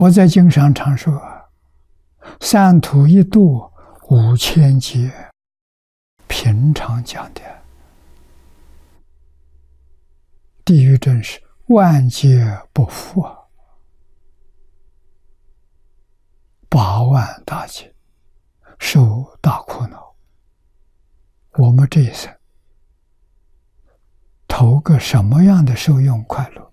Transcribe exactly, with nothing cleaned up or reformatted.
我在经上常说，三途一度五千劫，平常讲的，地狱真是万劫不复啊，八万大劫，受大苦恼。我们这一生投个什么样的受用快乐？